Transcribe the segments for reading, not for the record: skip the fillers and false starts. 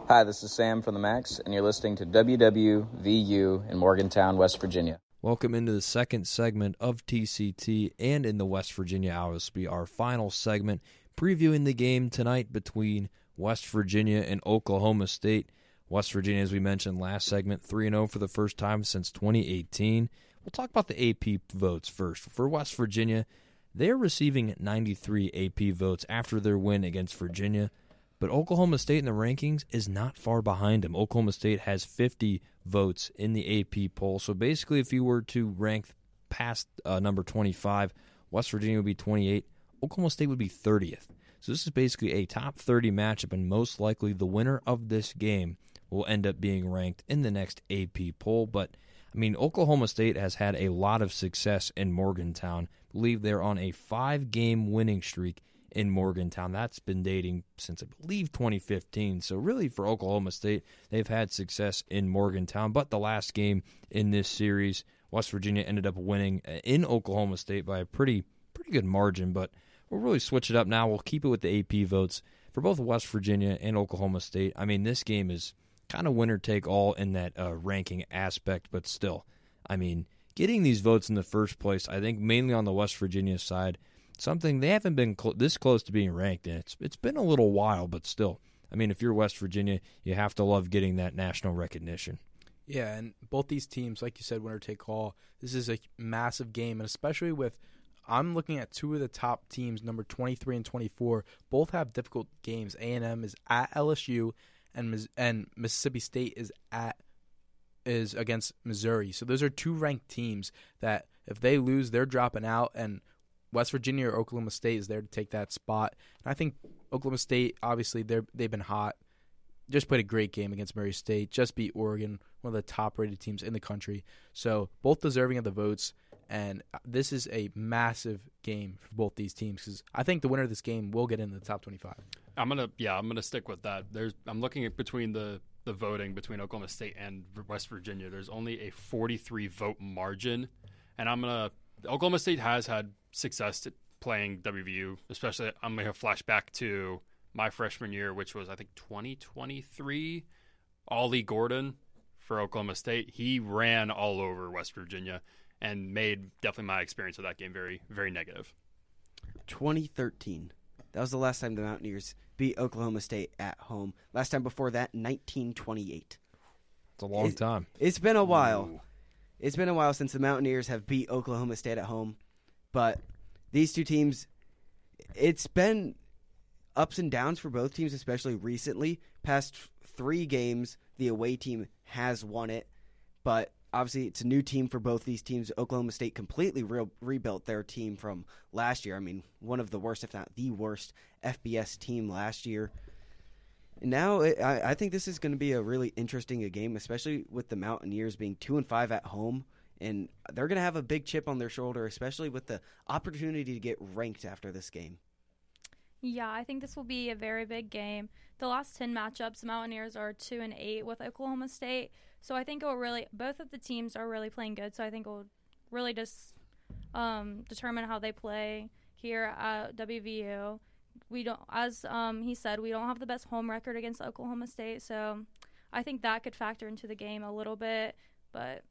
Hi, this is Sam from the Max, and you're listening to WWVU in Morgantown, West Virginia. Welcome into the second segment of TCT and in the West Virginia Hour. This will be our final segment, previewing the game tonight between West Virginia and Oklahoma State. West Virginia, as we mentioned last segment, 3-0 for the first time since 2018. We'll talk about the AP votes first. For West Virginia, they're receiving 93 AP votes after their win against Virginia. But Oklahoma State in the rankings is not far behind them. Oklahoma State has 50 votes in the AP poll. So basically, if you were to rank past number 25, West Virginia would be 28. Oklahoma State would be 30th. So this is basically a top 30 matchup, and most likely the winner of this game will end up being ranked in the next AP poll. But, I mean, Oklahoma State has had a lot of success in Morgantown. I believe they're on a 5-game winning streak in Morgantown. That's been dating since, I believe, 2015. So really for Oklahoma State, they've had success in Morgantown. But the last game in this series, West Virginia ended up winning in Oklahoma State by a pretty good margin. But we'll really switch it up now. We'll keep it with the AP votes for both West Virginia and Oklahoma State. I mean, this game is kind of winner take all in that ranking aspect, but still, I mean, getting these votes in the first place, I think mainly on the West Virginia side, something they haven't been this close to being ranked in. It's been a little while, but still, I mean, if you're West Virginia, you have to love getting that national recognition. Yeah, and both these teams, like you said, winner take all. This is a massive game, and especially with, I'm looking at two of the top teams, number 23 and 24, both have difficult games. A&M is at LSU, and Mississippi State is against Missouri. So those are two ranked teams that if they lose, they're dropping out, and West Virginia or Oklahoma State is there to take that spot. And I think Oklahoma State, obviously, they've been hot. Just played a great game against Murray State. Just beat Oregon, one of the top-rated teams in the country. So both deserving of the votes. And this is a massive game for both these teams because I think the winner of this game will get into the top 25. I'm gonna stick with that. I'm looking at between the voting between Oklahoma State and West Virginia. There's only a 43 vote margin, and Oklahoma State has had success at playing WVU, especially I'm going to flash back to my freshman year, which was, I think, 2023. Ollie Gordon for Oklahoma State. He ran all over West Virginia and made definitely my experience of that game very, very negative. 2013. That was the last time the Mountaineers beat Oklahoma State at home. Last time before that, 1928. It's a long time. It's been a while. Ooh. It's been a while since the Mountaineers have beat Oklahoma State at home. But these two teams, it's been ups and downs for both teams, especially recently. Past 3 games, the away team has won it. But obviously, it's a new team for both these teams. Oklahoma State completely rebuilt their team from last year. I mean, one of the worst, if not the worst, FBS team last year. And now I think this is going to be a really interesting game, especially with the Mountaineers being 2-5 at home. And they're going to have a big chip on their shoulder, especially with the opportunity to get ranked after this game. Yeah, I think this will be a very big game. The last 10 matchups, the Mountaineers are 2-8 with Oklahoma State. So I think it will really, both of the teams are really playing good. So I think it will really just determine how they play here at WVU. We don't, as he said, we don't have the best home record against Oklahoma State. So I think that could factor into the game a little bit, but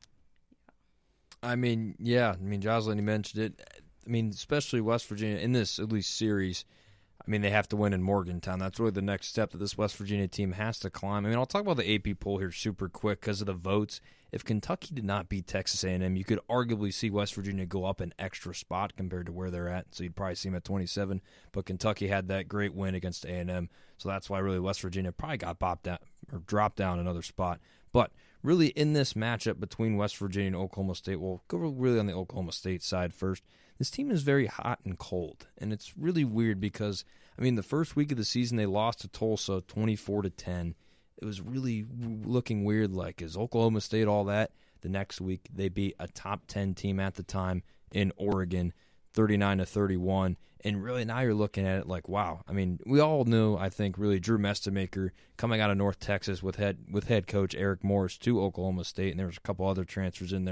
I mean, yeah. I mean, Jocelyn, you mentioned it. I mean, especially West Virginia in this, at least, series, I mean, they have to win in Morgantown. That's really the next step that this West Virginia team has to climb. I mean, I'll talk about the AP poll here super quick because of the votes. If Kentucky did not beat Texas A&M, you could arguably see West Virginia go up an extra spot compared to where they're at. So you'd probably see them at 27. But Kentucky had that great win against A&M, so that's why really West Virginia probably got bopped out or dropped down another spot. But really, in this matchup between West Virginia and Oklahoma State, we'll go really on the Oklahoma State side first. This team is very hot and cold, and it's really weird because, I mean, the first week of the season they lost to Tulsa 24-10. It was really looking weird, like, is Oklahoma State all that? The next week they beat a top 10 team at the time in Oregon 39-31. And really now you're looking at it like, wow. I mean, we all knew, I think, really Drew Mestemaker coming out of North Texas with head coach Eric Morris to Oklahoma State, and there was a couple other transfers in there.